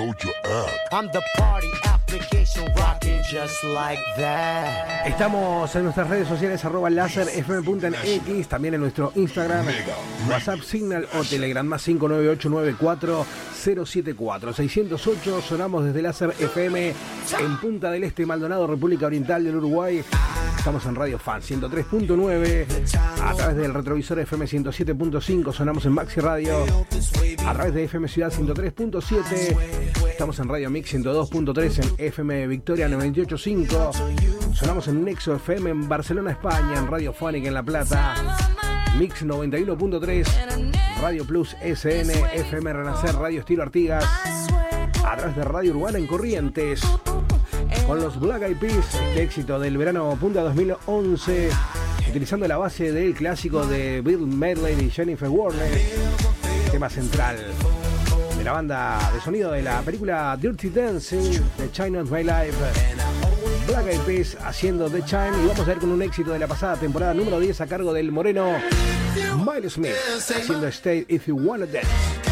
I'm the party application rocking just like that. Estamos en nuestras redes sociales @laserfm.x, también en nuestro Instagram, WhatsApp, Signal o Telegram, más 598-94-074-608. Sonamos desde Láser FM en Punta del Este, Maldonado, República Oriental del Uruguay. Estamos en Radio Fan 103.9, a través del retrovisor FM 107.5, sonamos en Maxi Radio, a través de FM Ciudad 103.7, estamos en Radio Mix 102.3, en FM Victoria 98.5, sonamos en Nexo FM en Barcelona, España, en Radio Fónica en La Plata, Mix 91.3, Radio Plus SN, FM Renacer, Radio Estilo Artigas, a través de Radio Urbana en Corrientes, con los Black Eyed Peas, este éxito del verano punta 2011, utilizando la base del clásico de Bill Medley y Jennifer Warnes, tema central de la banda de sonido de la película Dirty Dancing de China My Life. Black Eyed Peas haciendo The Chime, y vamos a ver con un éxito de la pasada temporada número 10 a cargo del moreno Miles Smith, haciendo Stay If You Wanna Dance.